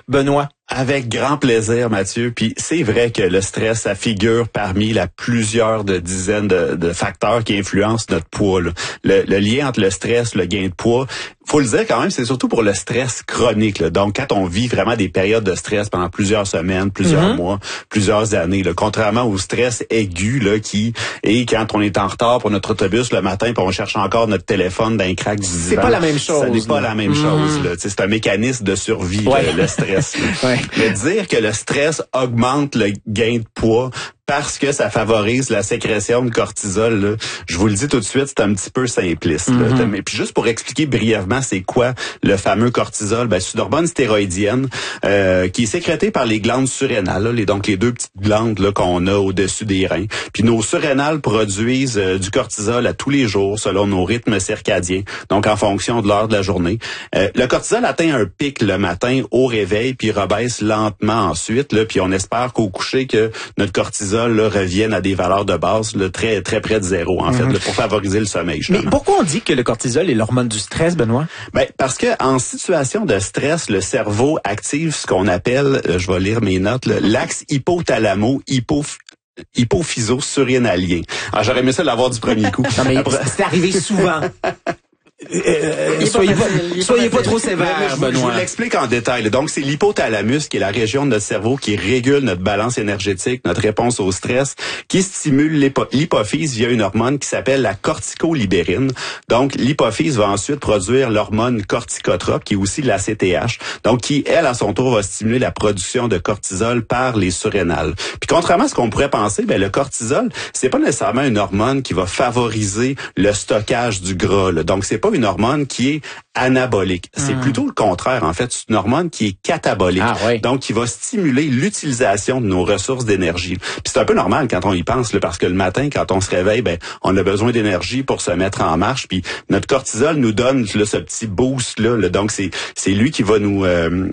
Benoît. Avec grand plaisir, Mathieu. Puis c'est vrai que le stress, ça figure parmi plusieurs dizaines de facteurs qui influencent notre poids. Là. Le lien entre le stress, le gain de poids, faut le dire quand même, c'est surtout pour le stress chronique. Là. Donc, quand on vit vraiment des périodes de stress pendant plusieurs semaines, plusieurs mois, plusieurs années, là, contrairement au stress aigu là, qui est quand on est en retard pour notre autobus le matin, puis on cherche encore notre téléphone dans un crack du divan. C'est pas la même chose. Ça n'est pas la même chose. Là. C'est un mécanisme de survie, le stress. Mais dire que le stress augmente le gain de poids parce que ça favorise la sécrétion de cortisol, là, je vous le dis tout de suite, c'est un petit peu simpliste. Là. Mais puis juste pour expliquer brièvement c'est quoi le fameux cortisol, c'est une hormone stéroïdienne qui est sécrétée par les glandes surrénales, là, donc les deux petites glandes là, qu'on a au-dessus des reins. Puis nos surrénales produisent du cortisol à tous les jours selon nos rythmes circadiens, donc en fonction de l'heure de la journée. Le cortisol atteint un pic le matin au réveil, puis rebaisse lentement ensuite, là, puis on espère qu'au coucher que notre cortisol là, reviennent à des valeurs de base là, très très près de zéro en fait là, pour favoriser le sommeil. Justement. Mais pourquoi on dit que le cortisol est l'hormone du stress, Benoît? Parce que en situation de stress, le cerveau active ce qu'on appelle, je vais lire mes notes, l'axe hypophyso-surrénalien. Alors, j'aurais aimé ça l'avoir du premier coup. Non, mais c'est arrivé souvent. Soyez pas trop sévère, Benoît. Je vous l'explique en détail. Donc, c'est l'hypothalamus qui est la région de notre cerveau qui régule notre balance énergétique, notre réponse au stress, qui stimule l'hypophyse via une hormone qui s'appelle la corticolibérine. Donc, l'hypophyse va ensuite produire l'hormone corticotrope, qui est aussi l'ACTH, donc qui, elle, à son tour, va stimuler la production de cortisol par les surrénales. Puis, contrairement à ce qu'on pourrait penser, le cortisol, c'est pas nécessairement une hormone qui va favoriser le stockage du gras. Là. Donc, c'est pas une hormone qui est anabolique. C'est plutôt le contraire, en fait. C'est une hormone qui est catabolique. Donc, qui va stimuler l'utilisation de nos ressources d'énergie. Puis c'est un peu normal quand on y pense, là, parce que le matin, quand on se réveille, on a besoin d'énergie pour se mettre en marche. Puis notre cortisol nous donne là, ce petit boost-là. Donc, c'est lui qui va nous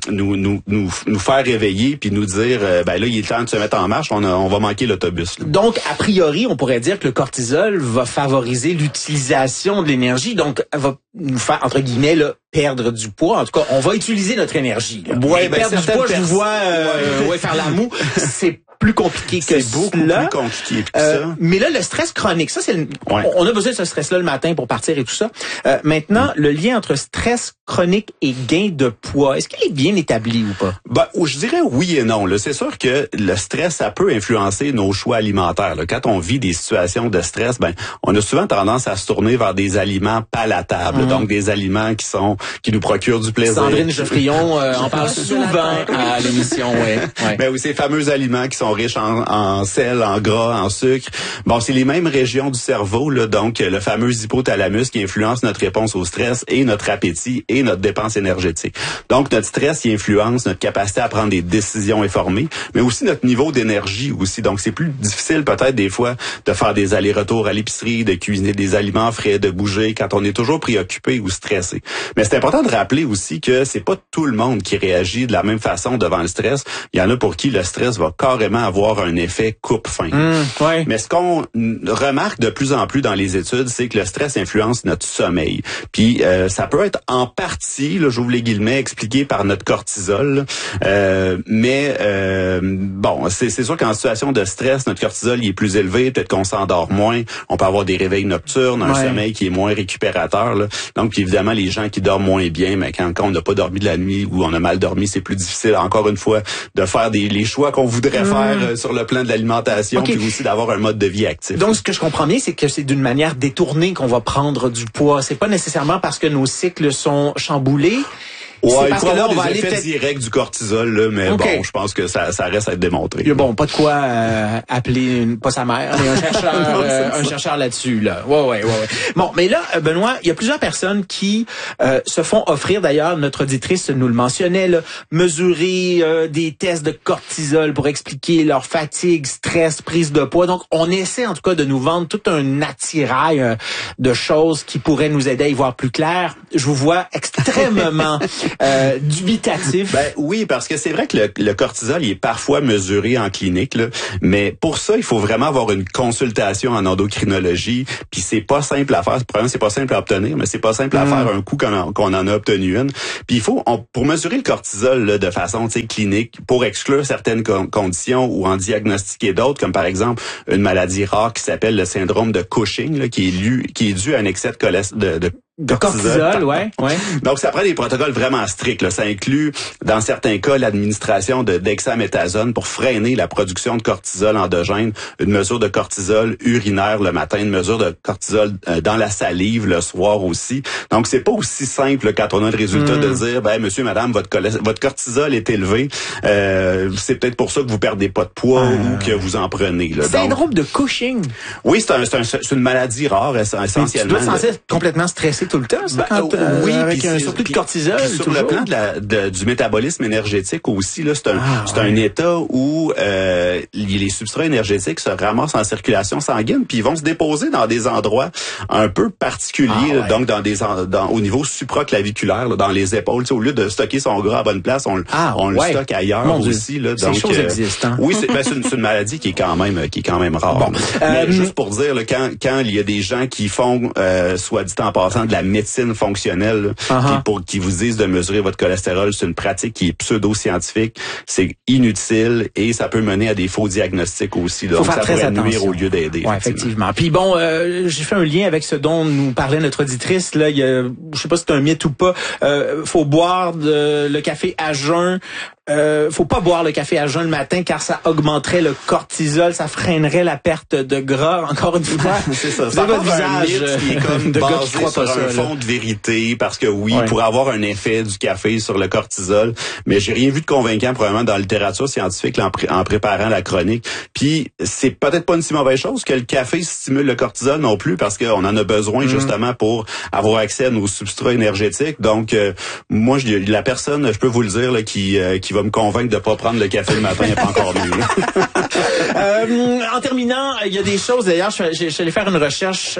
faire réveiller puis nous dire, là, il est temps de se mettre en marche, on va manquer l'autobus. Là. Donc, a priori, on pourrait dire que le cortisol va favoriser l'utilisation de l'énergie. Donc, va nous faire, entre guillemets, là, perdre du poids. En tout cas, on va utiliser notre énergie. Là. Perdre du poids, je vous vois faire la moue. C'est plus compliqué que c'est beaucoup plus compliqué que ça. Mais là, le stress chronique, ça, c'est on a besoin de ce stress-là le matin pour partir et tout ça. Maintenant, le lien entre stress chronique et gain de poids, est-ce qu'il est bien établi ou pas? Je dirais oui et non. Là. C'est sûr que le stress, ça peut influencer nos choix alimentaires. Là. Quand on vit des situations de stress, on a souvent tendance à se tourner vers des aliments palatables, donc des aliments qui nous procurent du plaisir. Sandrine Geoffrion en parle souvent à l'émission, Oui, ces fameux aliments qui sont riches en sel, en gras, en sucre. C'est les mêmes régions du cerveau, là, donc le fameux hypothalamus qui influence notre réponse au stress et notre appétit et notre dépense énergétique. Donc notre stress, il influence notre capacité à prendre des décisions informées, mais aussi notre niveau d'énergie aussi. Donc c'est plus difficile peut-être des fois de faire des allers-retours à l'épicerie, de cuisiner des aliments frais, de bouger quand on est toujours préoccupé ou stressé. Mais c'est important de rappeler aussi que c'est pas tout le monde qui réagit de la même façon devant le stress. Il y en a pour qui le stress va carrément avoir un effet coupe-faim. Mais ce qu'on remarque de plus en plus dans les études, c'est que le stress influence notre sommeil. Puis ça peut être en partie, là, j'ouvre les guillemets, expliqué par notre cortisol. Mais c'est sûr qu'en situation de stress, notre cortisol il est plus élevé, peut-être qu'on s'endort moins, on peut avoir des réveils nocturnes, un sommeil qui est moins récupérateur. Là. Donc évidemment, les gens qui dorment moins bien, mais quand on n'a pas dormi de la nuit ou on a mal dormi, c'est plus difficile, encore une fois, de faire les choix qu'on voudrait faire sur le plan de l'alimentation, puis aussi d'avoir un mode de vie actif. Donc, ce que je comprends bien, c'est que c'est d'une manière détournée qu'on va prendre du poids. C'est pas nécessairement parce que nos cycles sont chamboulés. Ouais, il faut avoir des effets directs du cortisol, là, mais je pense que ça reste à être démontré. Pas de quoi appeler pas sa mère, mais un chercheur là-dessus, là. Ouais. Bon, mais là, Benoît, il y a plusieurs personnes qui se font offrir, d'ailleurs, notre auditrice nous le mentionnait, là, mesurer des tests de cortisol pour expliquer leur fatigue, stress, prise de poids. Donc, on essaie en tout cas de nous vendre tout un attirail de choses qui pourraient nous aider à y voir plus clair. Je vous vois extrêmement dubitatif. Ben oui, parce que c'est vrai que le cortisol, il est parfois mesuré en clinique, là, mais pour ça, il faut vraiment avoir une consultation en endocrinologie, puis c'est pas simple à faire. Probablement, c'est pas simple à obtenir, mais c'est pas simple à faire un coup qu'on en a obtenu une. Puis il faut, pour mesurer le cortisol là, de façon clinique, pour exclure certaines conditions ou en diagnostiquer d'autres, comme par exemple une maladie rare qui s'appelle le syndrome de Cushing, là, qui est dû à un excès de cortisol, ouais. Donc, ça prend des protocoles vraiment stricts. Là. Ça inclut, dans certains cas, l'administration de dexaméthasone pour freiner la production de cortisol endogène, une mesure de cortisol urinaire le matin, une mesure de cortisol dans la salive le soir aussi. Donc, c'est pas aussi simple là, quand on a le résultat de dire, ben, monsieur, madame, votre cortisol est élevé. C'est peut-être pour ça que vous perdez pas de poids ou que vous en prenez. Là. Syndrome de Cushing. Oui, c'est une maladie rare, essentiellement. Tu dois te sentir complètement stressé tout le temps, ça, oui, avec un surplus de cortisol. Sur le plan du métabolisme énergétique aussi, là, c'est un état où les substrats énergétiques se ramassent en circulation sanguine, puis ils vont se déposer dans des endroits un peu particuliers, là, donc au niveau supraclaviculaire, là, dans les épaules. Au lieu de stocker son gras à bonne place, on le stocke ailleurs aussi. Là, donc, ces choses existent. Hein? Oui, c'est une maladie qui est quand même rare. Bon. Mais juste pour dire, là, quand il y a des gens qui font, soit dit en passant, de la médecine fonctionnelle, qui vous disent de mesurer votre cholestérol, c'est une pratique qui est pseudo-scientifique, c'est inutile et ça peut mener à des faux diagnostics aussi. Donc ça pourrait nuire au lieu d'aider. Ouais, effectivement. Puis bon, j'ai fait un lien avec ce dont nous parlait notre auditrice. Là, je sais pas si c'est un mythe ou pas. Faut boire le café à jeun. Faut pas boire le café à jeun le matin car ça augmenterait le cortisol, ça freinerait la perte de gras. Encore une fois, c'est ça. C'est votre visage qui est comme basé sur un fond de vérité parce que pour avoir un effet du café sur le cortisol, mais j'ai rien vu de convaincant probablement dans la littérature scientifique là, en préparant la chronique. Puis c'est peut-être pas une si mauvaise chose que le café stimule le cortisol non plus parce qu'on en a besoin justement pour avoir accès à nos substrats énergétiques. Donc moi la personne, je peux vous le dire là, qui va me convaincre de pas prendre le café le matin, il n'est pas encore mieux. En terminant, il y a des choses, d'ailleurs, je suis allé faire une recherche,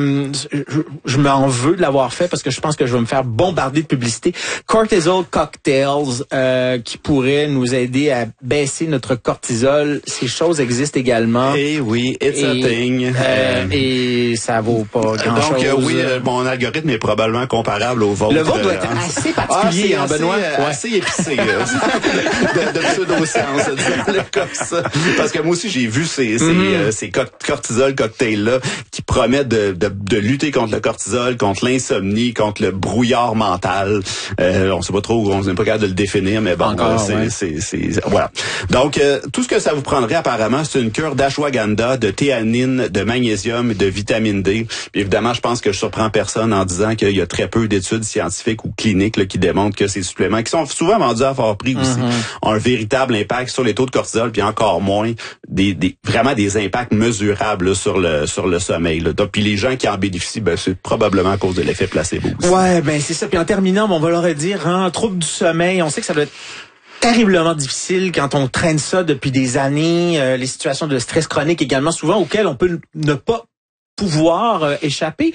je m'en veux de l'avoir fait parce que je pense que je vais me faire bombarder de publicité. Cortisol cocktails qui pourraient nous aider à baisser notre cortisol. Ces choses existent également. Et oui, it's a thing. Et ça vaut pas grand-chose. Donc oui, mon algorithme est probablement comparable au vôtre. Le vôtre doit être assez particulier, Benoît. Assez épicé, de pseudo-science, disons-le comme ça. Parce que moi aussi, j'ai vu ces cortisol cocktails-là qui promettent de lutter contre le cortisol, contre l'insomnie, contre le brouillard mental. On sait pas trop, on n'est pas capable de le définir, mais bon, voilà. Donc, tout ce que ça vous prendrait apparemment, c'est une cure d'ashwagandha, de théanine, de magnésium et de vitamine D. Puis, évidemment, je pense que je surprends personne en disant qu'il y a très peu d'études scientifiques ou cliniques là, qui démontrent que ces suppléments, qui sont souvent vendus à fort prix aussi, ont un véritable impact sur les taux de cortisol, puis encore moins vraiment des impacts mesurables là, sur le sommeil. Là. Donc, puis les gens qui en bénéficient, c'est probablement à cause de l'effet placebo aussi. Ouais, c'est ça. Puis en terminant, on va leur dire, trouble du sommeil, on sait que ça doit être terriblement difficile quand on traîne ça depuis des années, les situations de stress chronique également, souvent auxquelles on peut ne pas pouvoir échapper.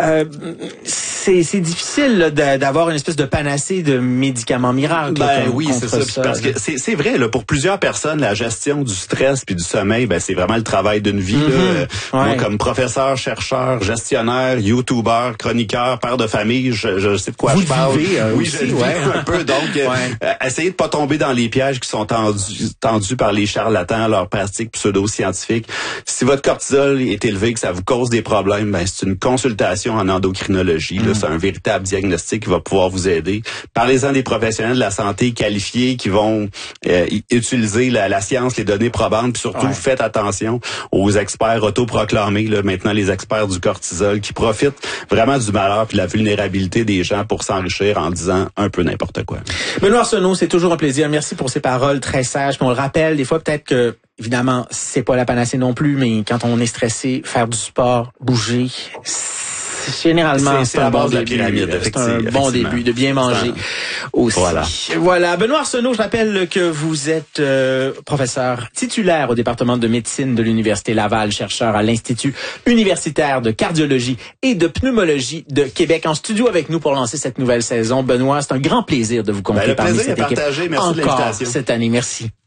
C'est difficile là, d'avoir une espèce de panacée de médicaments miracles. Oui, c'est ça. Parce que c'est vrai là, pour plusieurs personnes, la gestion du stress puis du sommeil, c'est vraiment le travail d'une vie. Moi, comme professeur, chercheur, gestionnaire, YouTuber, chroniqueur, père de famille, je sais de quoi je parle. Oui, je le vis un peu. Donc, essayez de pas tomber dans les pièges qui sont tendus par les charlatans à leurs pratiques pseudo-scientifiques. Si votre cortisol est élevé, que ça vous cause des problèmes, c'est une consultation en endocrinologie. Là, c'est un véritable diagnostic qui va pouvoir vous aider. Parlez-en des professionnels de la santé qualifiés qui vont utiliser la science, les données probantes, puis surtout faites attention aux experts autoproclamés, là, maintenant les experts du cortisol, qui profitent vraiment du malheur puis de la vulnérabilité des gens pour s'enrichir en disant un peu n'importe quoi. Benoît Arsenault, c'est toujours un plaisir. Merci pour ces paroles très sages. Puis on le rappelle, des fois peut-être que évidemment, c'est pas la panacée non plus, mais quand on est stressé, faire du sport, bouger, généralement, c'est la base de la pyramide. C'est un bon début, de bien manger aussi. Voilà. Benoît Arsenault, je rappelle que vous êtes professeur titulaire au département de médecine de l'Université Laval, chercheur à l'Institut universitaire de cardiologie et de pneumologie de Québec. En studio avec nous pour lancer cette nouvelle saison. Benoît, c'est un grand plaisir de vous compter parmi cette équipe. Le plaisir est partagé. Merci de l'invitation. Cette année. Merci.